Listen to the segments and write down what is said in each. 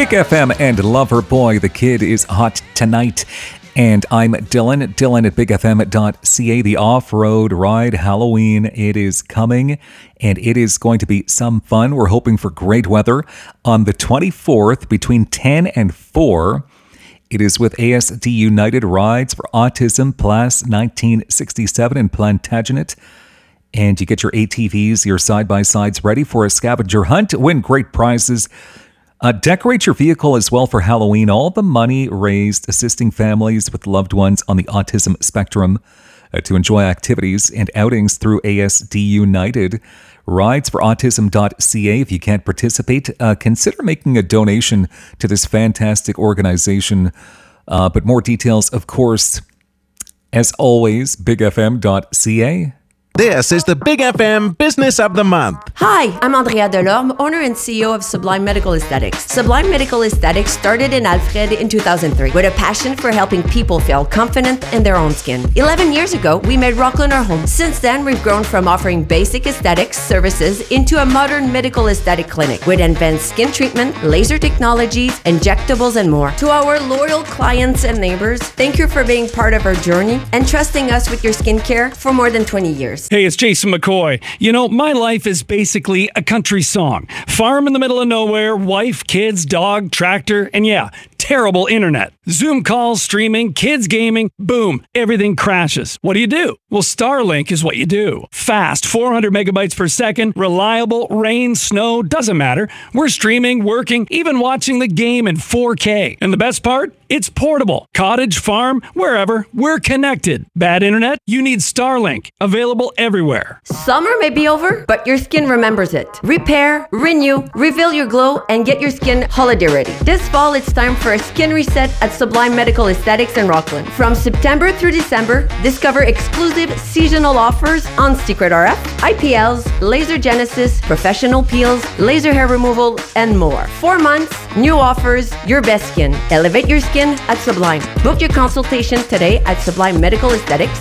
Big FM and Loverboy, the kid is hot tonight. And I'm Dylan at bigfm.ca. The off-road ride Halloween, it is coming, and it is going to be some fun. We're hoping for great weather on the 24th between 10 and 4. It is with ASD United Rides for Autism, Place 1967 in Plantagenet. And you get your ATVs, your side-by-sides ready for a scavenger hunt. Win great prizes. Decorate your vehicle as well for Halloween. All the money raised assisting families with loved ones on the autism spectrum to enjoy activities and outings through ASD United. Rides for Autism.ca. If you can't participate, consider making a donation to this fantastic organization. But more details, of course, as always, bigfm.ca. This is the Big FM Business of the Month. Hi, I'm Andrea Delorme, owner and CEO of Sublime Medical Aesthetics. Sublime Medical Aesthetics started in Alfred in 2003 with a passion for helping people feel confident in their own skin. 11 years ago, we made Rockland our home. Since then, we've grown from offering basic aesthetics services into a modern medical aesthetic clinic with advanced skin treatment, laser technologies, injectables, and more. To our loyal clients and neighbors, thank you for being part of our journey and trusting us with your skincare for more than 20 years. Hey, it's Jason McCoy. You know, my life is basically a country song. Farm in the middle of nowhere, wife, kids, dog, tractor, and yeah, terrible internet. Zoom calls, streaming, kids gaming, boom, everything crashes. What do? Well, Starlink is what you do. Fast, 400 megabytes per second, reliable, rain, snow, doesn't matter. We're streaming, working, even watching the game in 4K. And the best part? It's portable. Cottage, farm, wherever, we're connected. Bad internet? You need Starlink. Available everywhere. Summer may be over, but your skin remembers it. Repair, renew, reveal your glow, and get your skin holiday ready. This fall, it's time for a skin reset at Sublime Medical Aesthetics in Rockland. From September through December, discover exclusive seasonal offers on Secret RF, IPLs, Laser Genesis, professional peels, laser hair removal, and more. 4 months, new offers, your best skin. Elevate your skin at Sublime. Book your consultation today at Sublime Medical Aesthetics,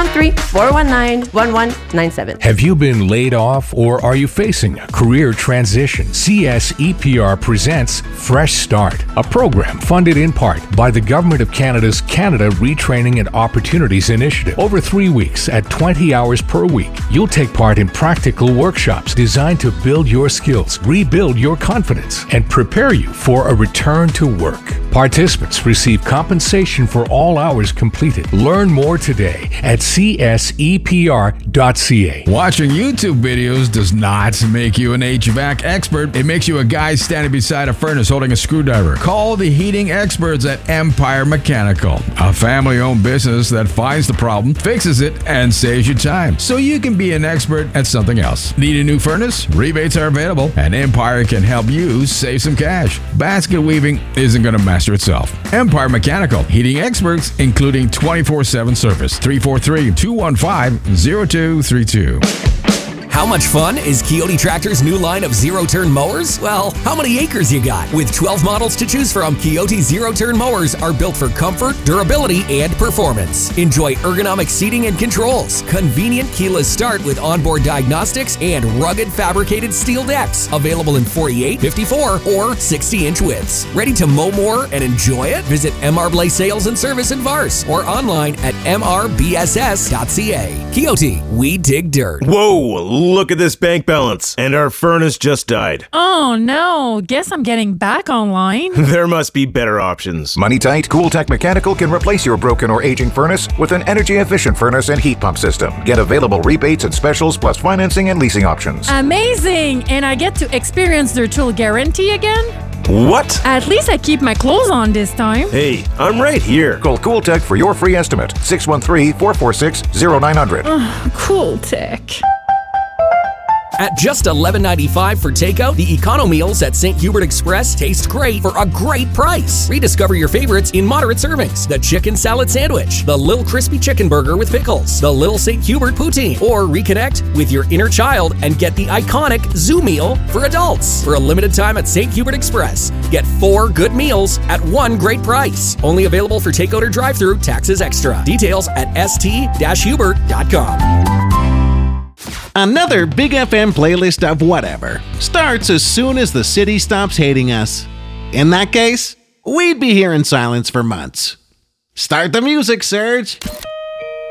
613-419-1197. Have you been laid off or are you facing a career transition? CSEPR presents Fresh Start, a program funded in part by the Government of Canada's Canada Retraining and Opportunities Initiative. Over 3 weeks at 20 hours per week, you'll take part in practical workshops designed to build your skills, rebuild your confidence, and prepare you for a return to work. Participants receive compensation for all hours completed. Learn more today at csepr.ca. Watching YouTube videos does not make you an HVAC expert. It makes you a guy standing beside a furnace holding a screwdriver. Call the heating experts at Empire Mechanical, a family-owned business that finds the problem, fixes it, and saves you time, so you can be an expert at something else. Need a new furnace? Rebates are available, and Empire can help you save some cash. Basket weaving isn't going to master itself. Empire Mechanical, heating experts, including 24/7 service. 343-215-0232. How much fun is Coyote Tractor's new line of zero-turn mowers? Well, how many acres you got? With 12 models to choose from, Coyote zero-turn mowers are built for comfort, durability, and performance. Enjoy ergonomic seating and controls, convenient keyless start with onboard diagnostics, and rugged fabricated steel decks. Available in 48, 54, or 60-inch widths. Ready to mow more and enjoy it? Visit MR Blaze Sales and Service in Vars or online at mrbss.ca. Coyote, we dig dirt. Whoa! Look at this bank balance, and our furnace just died. Oh no, guess I'm getting back online. There must be better options. Money tight? Cooltech Mechanical can replace your broken or aging furnace with an energy-efficient furnace and heat pump system. Get available rebates and specials plus financing and leasing options. Amazing! And I get to experience their tool guarantee again? What? At least I keep my clothes on this time. Hey, I'm right here. Call Cooltech for your free estimate. 613-446-0900. Cooltech. At just $11.95 for takeout, the Econo Meals at St. Hubert Express taste great for a great price. Rediscover your favorites in moderate servings. The Chicken Salad Sandwich, the Little Crispy Chicken Burger with Pickles, the Little St. Hubert Poutine, or reconnect with your inner child and get the iconic Zoo Meal for adults. For a limited time at St. Hubert Express, get 4 good meals at 1 great price. Only available for takeout or drive-thru, taxes extra. Details at st-hubert.com. Another Big FM playlist of whatever starts as soon as the city stops hating us. In that case, we'd be here in silence for months. Start the music, Serge.